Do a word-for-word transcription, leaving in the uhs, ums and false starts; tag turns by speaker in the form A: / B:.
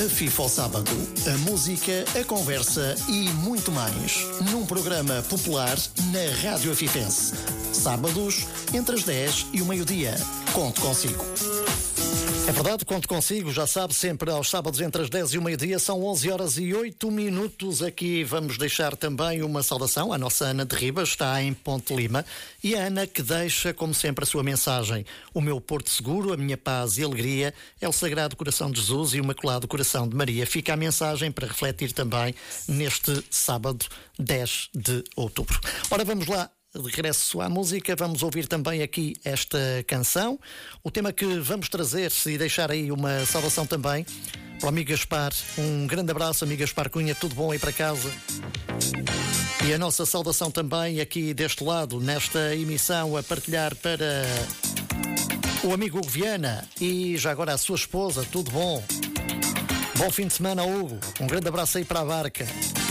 A: A FIFA ao sábado, a música, a conversa e muito mais. Num programa popular na Rádio Afifense. Sábados, entre as dez e o meio-dia. Conto consigo. É verdade, conto consigo, já sabe, sempre aos sábados entre as dez e o meio-dia, são onze horas e oito minutos. Aqui vamos deixar também uma saudação à nossa Ana de Ribas, está em Ponte Lima, e a Ana que deixa, como sempre, a sua mensagem. O meu porto seguro, a minha paz e alegria é o Sagrado Coração de Jesus e o Imaculado Coração de Maria. Fica a mensagem para refletir também neste sábado, dez de outubro. Ora, vamos lá. De regresso à música, vamos ouvir também aqui esta canção. O tema que vamos trazer e deixar aí uma saudação também para o amigo Gaspar. Um grande abraço, amigo Gaspar Cunha, tudo bom aí para casa? E a nossa saudação também aqui deste lado, nesta emissão, a partilhar para o amigo Hugo Viana e já agora a sua esposa, tudo bom? Bom fim de semana, Hugo. Um grande abraço aí para a barca.